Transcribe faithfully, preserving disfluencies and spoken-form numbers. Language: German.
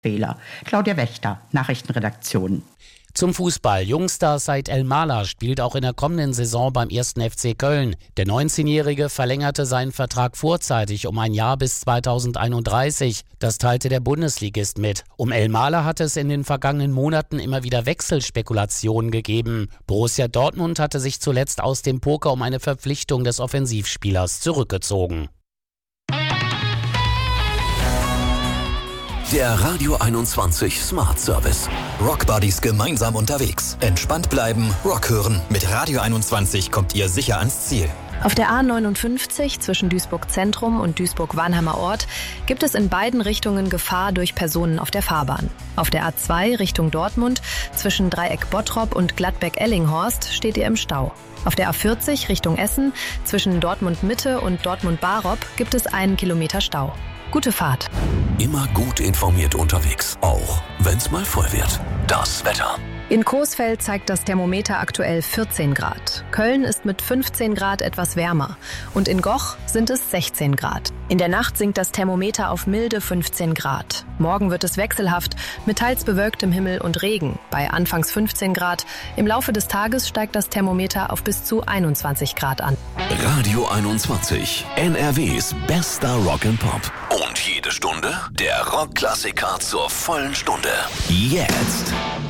Fehler. Claudia Wächter, Nachrichtenredaktion. Zum Fußball. Jungstar Said El-Mala spielt auch in der kommenden Saison beim ersten F C Köln. Der neunzehnjährige verlängerte seinen Vertrag vorzeitig um ein Jahr bis zweitausendeinunddreißig. Das teilte der Bundesligist mit. Um El-Mala hat es in den vergangenen Monaten immer wieder Wechselspekulationen gegeben. Borussia Dortmund hatte sich zuletzt aus dem Poker um eine Verpflichtung des Offensivspielers zurückgezogen. Der Radio einundzwanzig Smart Service. Rockbuddies gemeinsam unterwegs. Entspannt bleiben, Rock hören. Mit Radio einundzwanzig kommt ihr sicher ans Ziel. Auf der A neunundfünfzig zwischen Duisburg Zentrum und Duisburg-Warnheimer Ort gibt es in beiden Richtungen Gefahr durch Personen auf der Fahrbahn. Auf der A zwei Richtung Dortmund zwischen Dreieck Bottrop und Gladbeck-Ellinghorst steht ihr im Stau. Auf der A vierzig Richtung Essen zwischen Dortmund Mitte und Dortmund-Barop gibt es einen Kilometer Stau. Gute Fahrt. Immer gut informiert unterwegs, auch wenn's mal voll wird. Das Wetter. In Coesfeld zeigt das Thermometer aktuell vierzehn Grad. Köln ist mit fünfzehn Grad etwas wärmer. Und in Goch sind es sechzehn Grad. In der Nacht sinkt das Thermometer auf milde fünfzehn Grad. Morgen wird es wechselhaft mit teils bewölktem Himmel und Regen bei anfangs fünfzehn Grad. Im Laufe des Tages steigt das Thermometer auf bis zu einundzwanzig Grad an. Radio einundzwanzig, N R Ws bester Rock and Pop. Und jede Stunde der Rockklassiker zur vollen Stunde. Jetzt